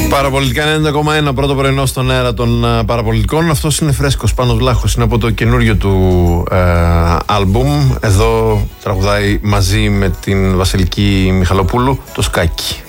Παραπολιτικά 90,1, πρώτο πρωινό στον αέρα των παραπολιτικών. Αυτός είναι φρέσκος, Πάνος Βλάχος, είναι από το καινούριο του άλμπουμ. Εδώ τραγουδάει μαζί με την Βασιλική Μιχαλοπούλου το Σκάκι.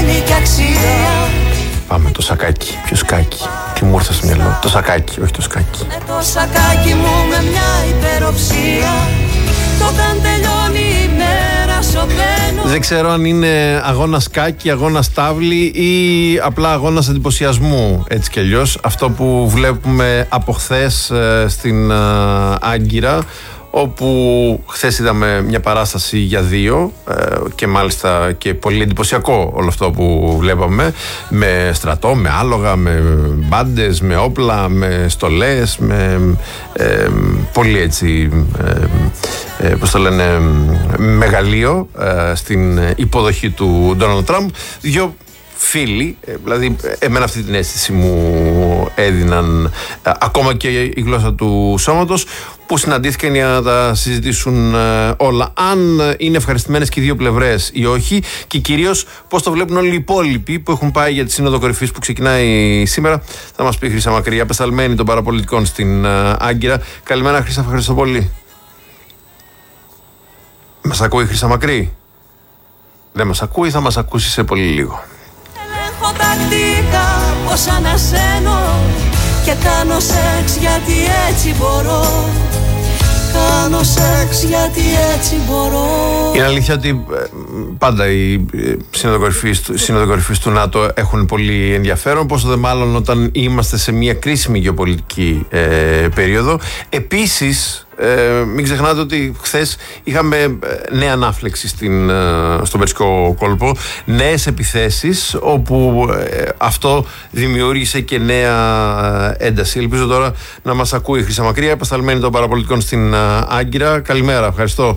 Πάμε το Σακάκι. Ποιο Σκάκι? Τι μου ήρθε στο μυαλό? Το Σακάκι, όχι το Σκάκι. Το σακάκι μου με μια υπεροψία, το όταν τελειώνει η μέρα σωπαίνω. Δεν ξέρω αν είναι αγώνα σκάκι, αγώνα τάβλη ή απλά αγώνα εντυπωσιασμού, έτσι κι αλλιώς. Αυτό που βλέπουμε από χθες στην Άγκυρα, όπου χθες είδαμε μια παράσταση για δύο και μάλιστα και πολύ εντυπωσιακό όλο αυτό που βλέπαμε, με στρατό, με άλογα, με μπάντες, με όπλα, με στολές, με πολύ έτσι πώς το λένε, μεγαλείο στην υποδοχή του Ντόναλντ Τραμπ. Δύο φίλοι, δηλαδή εμένα αυτή την αίσθηση μου έδιναν ακόμα και η γλώσσα του σώματος, που συναντήθηκαν για να τα συζητήσουν όλα. Αν είναι ευχαριστημένες και οι δύο πλευρές ή όχι, και κυρίως πώς το βλέπουν όλοι οι υπόλοιποι που έχουν πάει για τη Σύνοδο Κορυφής που ξεκινάει σήμερα. Θα μας πει η Χρύσα Μακρύ, απεσταλμένη των παραπολιτικών στην Άγκυρα. Καλημέρα Χρύσα, ευχαριστώ πολύ. Μας ακούει η Χρύσα Μακρύ? Δεν μας ακούει, θα μας ακούσει σε πολύ λίγο. Ελέγχω τακτικά πως ανασένω και κάνω σεξ γιατί έτσι μπορώ. Κάνω σεξ γιατί έτσι μπορώ. Είναι αλήθεια ότι πάντα οι Σύνοδο Κορυφής του ΝΑΤΟ έχουν πολύ ενδιαφέρον, πόσο δε μάλλον όταν είμαστε σε μια κρίσιμη γεωπολιτική περίοδο. Επίσης, μην ξεχνάτε ότι χθες είχαμε νέα ανάφλεξη στον Περσικό κόλπο, νέες επιθέσεις, όπου αυτό δημιούργησε και νέα ένταση. Ελπίζω τώρα να μας ακούει η Χρύσα Μακρύ, απεσταλμένη των παραπολιτικών στην Άγκυρα. Καλημέρα, ευχαριστώ.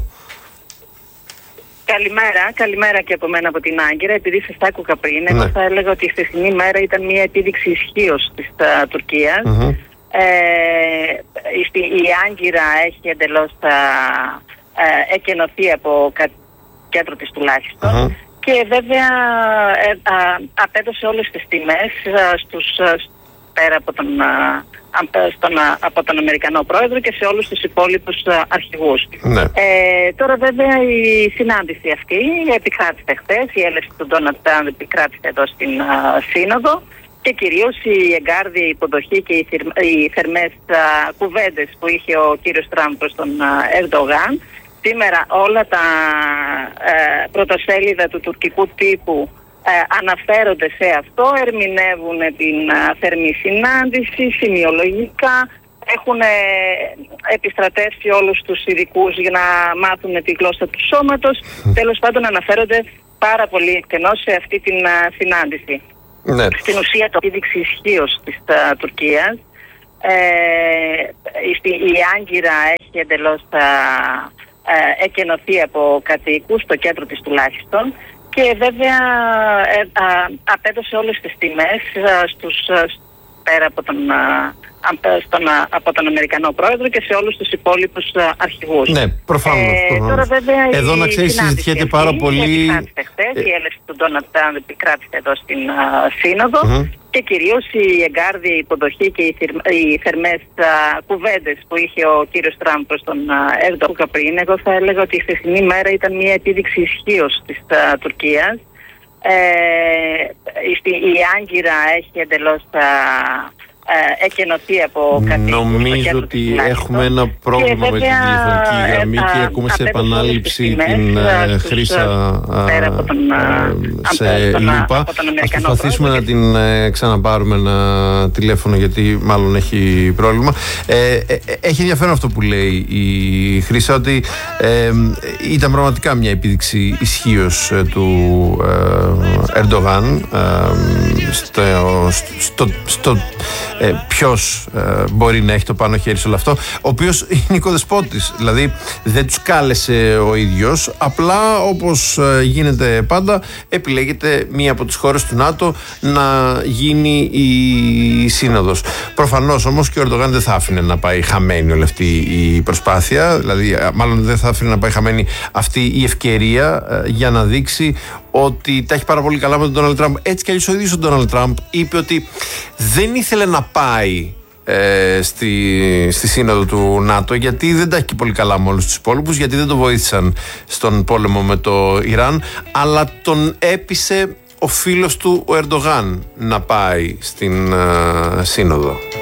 Καλημέρα και από μένα από την Άγκυρα. Επειδή σας τα άκουγα πριν, εγώ θα έλεγα ότι η χθεσινή μέρα ήταν μια επίδειξη ισχύως της Τουρκίας. Η Άγκυρα έχει εντελώς εκενωθεί από κέντρο της τουλάχιστον, και βέβαια απέδωσε όλες τις τιμές πέρα από τον Αμερικανό πρόεδρο και σε όλους τους υπόλοιπους αρχηγούς. Ναι. Τώρα βέβαια η συνάντηση αυτή επικράτησε χθες, η έλευση του Ντόναλντ Τραμπ επικράτησε εδώ στην Σύνοδο, και κυρίως η εγκάρδια υποδοχή και οι θερμές κουβέντες που είχε ο κύριος Τραμπ προς τον Ερντογάν. Σήμερα όλα τα πρωτοσέλιδα του τουρκικού τύπου αναφέρονται σε αυτό, ερμηνεύουν την θερμή συνάντηση σημειολογικά, έχουν επιστρατεύσει όλους τους ειδικούς για να μάθουν τη γλώσσα του σώματος. Τέλος πάντων αναφέρονται πάρα πολύ εκτενώς σε αυτή την συνάντηση. Ναι. Στην ουσία το επίδειξη ισχύως της Τουρκίας. Η Άγκυρα έχει εντελώς εκενωθεί από κατοίκους, στο κέντρο της τουλάχιστον, και βέβαια απέδωσε όλες τις τιμές πέρα από τον Αμερικανό πρόεδρο και σε όλους τους υπόλοιπους αρχηγούς. Ναι, προφανώς. Τώρα βέβαια εδώ να ξέρεις συζητιέται πάρα πολύ. Η έλευση του Ντόναλντ Τραμπ επικράτησε εδώ στην Σύνοδο, και κυρίως η εγκάρδια υποδοχή και οι θερμές κουβέντες που είχε ο κύριος Τραμπ προς τον Ερντογάν πριν. Εγώ θα έλεγα ότι η χθεσινή μέρα ήταν μια επίδειξη ισχύως της Τουρκίας. Η Άγκυρα έχει εντελώς εκενωθεί από κατοίκους. Νομίζω ότι έχουμε ένα πρόβλημα με την τηλεφωνική γραμμή και ακούμε σε επανάληψη την Χρύσα σε λούπα. Ας προσπαθήσουμε να την ξαναπάρουμε ένα τηλέφωνο, γιατί μάλλον έχει πρόβλημα. Έχει ενδιαφέρον αυτό που λέει η Χρύσα, ότι ήταν πραγματικά μια επίδειξη ισχύως του Ερντογάν στο ποιος μπορεί να έχει το πάνω χέρι σε όλο αυτό, ο οποίος είναι οικοδεσπότης, δηλαδή δεν τους κάλεσε ο ίδιος, απλά όπως γίνεται πάντα επιλέγεται μία από τις χώρες του ΝΑΤΟ να γίνει η σύνοδος. Προφανώς όμως και ο Ερντογάν δεν θα άφηνε να πάει χαμένη όλη αυτή η προσπάθεια, δηλαδή μάλλον δεν θα άφηνε να πάει χαμένη αυτή η ευκαιρία για να δείξει ότι τα έχει πάρα πολύ καλά με τον Ντόναλντ Τραμπ. Έτσι κι αλλιώς ο ίδιος ο Ντόναλντ Τραμπ είπε ότι δεν ήθελε να πάει στη σύνοδο του ΝΑΤΟ, γιατί δεν τα έχει και πολύ καλά με όλους τους υπόλοιπους, γιατί δεν το βοήθησαν στον πόλεμο με το Ιράν, αλλά τον έπεισε ο φίλος του ο Ερντογάν να πάει στην σύνοδο.